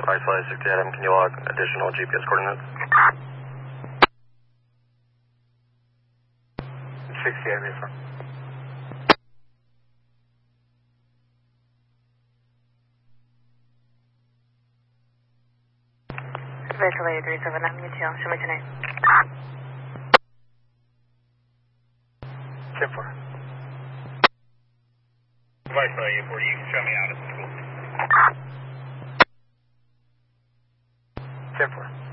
Fly 60 Adam, can you log additional GPS coordinates? 60 Adam, yes, sir. Visually 37, I'm UTL, show me tonight. 10-4. Flight 40, you can show me out at the school. 10-4.